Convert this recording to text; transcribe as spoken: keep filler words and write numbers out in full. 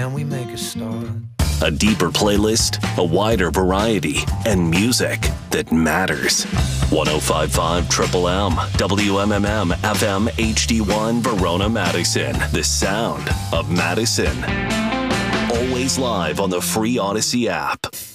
can we make a start? A deeper playlist, a wider variety, and music that matters. one oh five point five Triple M, W M M M F M H D one Verona, Madison. The sound of Madison. Always live on the free Odyssey app.